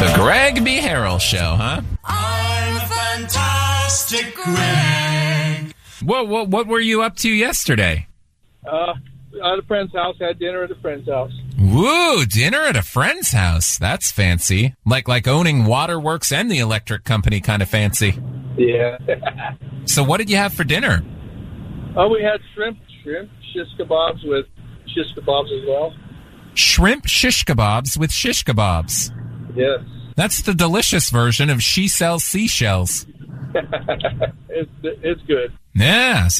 The Greg B. Harrell Show, huh? I'm a fantastic Greg. What were you up to yesterday? At a friend's house. Had dinner at a friend's house. Woo, dinner at a friend's house. That's fancy. Like owning Waterworks and the electric company kind of fancy. Yeah. So what did you have for dinner? We had shrimp shish kebabs with shish kebabs as well. Shrimp shish kebabs with shish kebabs. Yes. That's the delicious version of She Sells Seashells. It's good. Yeah.